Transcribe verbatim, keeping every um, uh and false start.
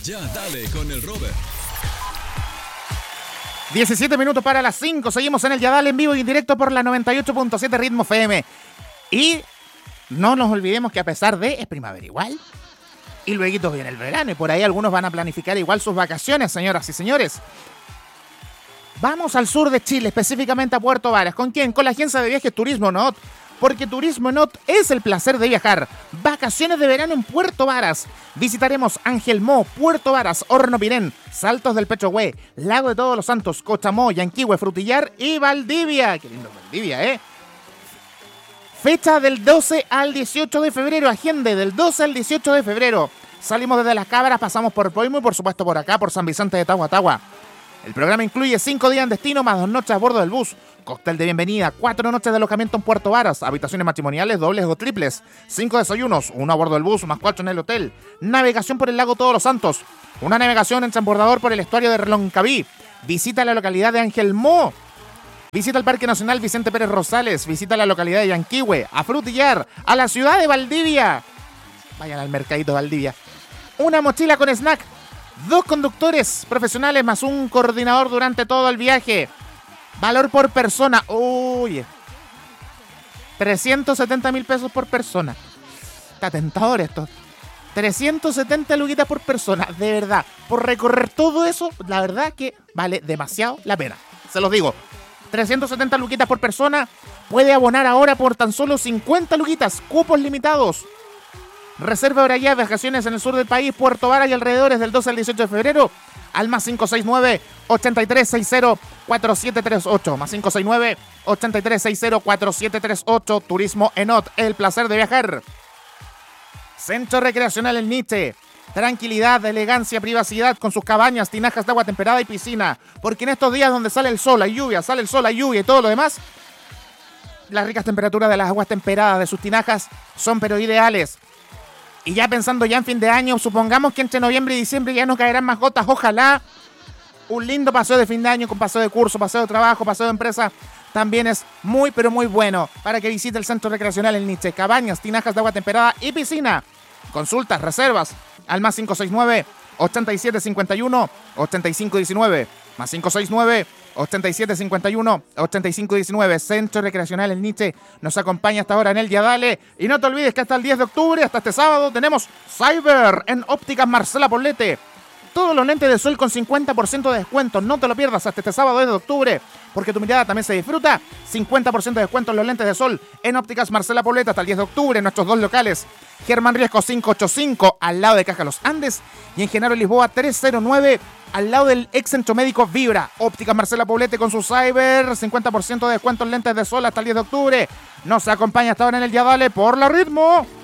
Ya dale con el Robert. diecisiete minutos para las cinco. Seguimos en el Ya Dale en vivo y en directo por la noventa y ocho punto siete Ritmo F M. Y no nos olvidemos que a pesar de, es primavera igual. Y luego viene el verano y por ahí algunos van a planificar igual sus vacaciones, señoras y señores. Vamos al sur de Chile, específicamente a Puerto Varas. ¿Con quién? Con la agencia de viajes Turismo Not. Porque Turismo Not es el placer de viajar. Vacaciones de verano en Puerto Varas. Visitaremos Ángel Mo, Puerto Varas, Horno Pirén, Saltos del Pechohue, Lago de Todos los Santos, Cochamó, Yanquihue, Frutillar y Valdivia. Qué lindo Valdivia, ¿eh? Fecha del doce al dieciocho de febrero. Agenda del doce al dieciocho de febrero. Salimos desde Las Cabras, pasamos por Poimo y por supuesto por acá, por San Vicente de Tahuatahua. El programa incluye cinco días en destino más dos noches a bordo del bus. Cóctel de bienvenida, cuatro noches de alojamiento en Puerto Varas, habitaciones matrimoniales dobles o triples, cinco desayunos, uno a bordo del bus más cuatro en el hotel, navegación por el lago Todos los Santos, una navegación en transbordador por el estuario de Reloncaví, visita la localidad de Ángel Mo, visita el Parque Nacional Vicente Pérez Rosales, visita la localidad de Yanquihue, a Frutillar, a la ciudad de Valdivia. Vayan al mercadito de Valdivia. Una mochila con snack, dos conductores profesionales más un coordinador durante todo el viaje. Valor por persona, uy, trescientos setenta mil pesos por persona. Está tentador esto. trescientos setenta luquitas por persona, de verdad. Por recorrer todo eso, la verdad que vale demasiado la pena. Se los digo, trescientos setenta luquitas por persona. Puede abonar ahora por tan solo cincuenta luquitas, cupos limitados. Reserva ahora ya vacaciones en el sur del país, Puerto Varas y alrededores del doce al dieciocho de febrero. Al más cinco seis nueve, ocho tres seis cero, cuatro siete tres ocho. Más cinco seis nueve, ocho tres seis cero, cuatro siete tres ocho. Turismo Enot, el placer de viajar. Centro Recreacional El Niche. Tranquilidad, elegancia, privacidad con sus cabañas, tinajas de agua temperada y piscina. Porque en estos días donde sale el sol, hay lluvia, sale el sol, hay lluvia y todo lo demás, las ricas temperaturas de las aguas temperadas de sus tinajas son pero ideales. Y ya pensando ya en fin de año, supongamos que entre noviembre y diciembre ya no caerán más gotas, ojalá. Un lindo paseo de fin de año con paseo de curso, paseo de trabajo, paseo de empresa, también es muy pero muy bueno para que visite el Centro Recreacional El Niche. Cabañas, tinajas de agua temperada y piscina. Consultas, reservas al más cinco seis nueve, ocho siete cinco uno, ocho cinco uno nueve. Más cinco seis nueve, ocho siete cinco uno, ocho cinco uno nueve. Centro Recreacional El Niche nos acompaña hasta ahora en el Ya Dale. Y no te olvides que hasta el diez de octubre, hasta este sábado, tenemos Cyber en Ópticas Marcela Poblete. Todos los lentes de sol con cincuenta por ciento de descuento. No te lo pierdas hasta este sábado diez de octubre, porque tu mirada también se disfruta. cincuenta por ciento de descuento en los lentes de sol en Ópticas Marcela Poblete hasta el diez de octubre en nuestros dos locales. Germán Riesco quinientos ochenta y cinco al lado de Caja Los Andes y en Genaro Lisboa trescientos nueve al lado del ex centro médico Vibra. Ópticas Marcela Poblete con su Cyber, cincuenta por ciento de descuento en lentes de sol hasta el diez de octubre. Nos acompaña hasta ahora en el Ya Dale por la Ritmo.